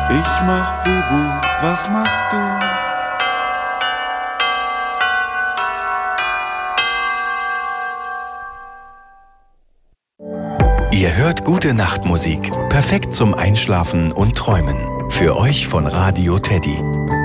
Ich mach Bubu, was machst du? Ihr hört gute Nachtmusik, perfekt zum Einschlafen und Träumen. Für euch von Radio Teddy.